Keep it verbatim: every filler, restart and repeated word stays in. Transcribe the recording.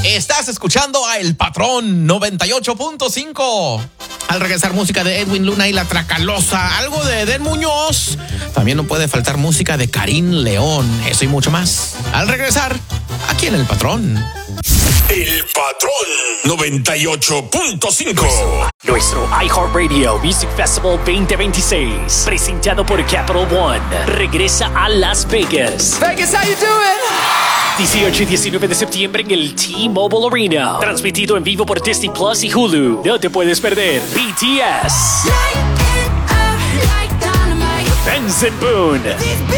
Estás escuchando a El Patrón noventa y ocho punto cinco. Al regresar, música de Edwin Luna y La Tracalosa, algo de Edén Muñoz. También no puede faltar música de Karim León. Eso y mucho más. Al regresar, aquí en El Patrón. El Patrón noventa y ocho punto cinco. Nuestro iHeartRadio Music Festival veinte veintiséis, presentado por Capital One, regresa a Las Vegas. Vegas, how you doing? dieciocho y diecinueve de septiembre en el T-Mobile Arena. Transmitido en vivo por Disney Plus y Hulu. No te puedes perder B T S, Benson Boone,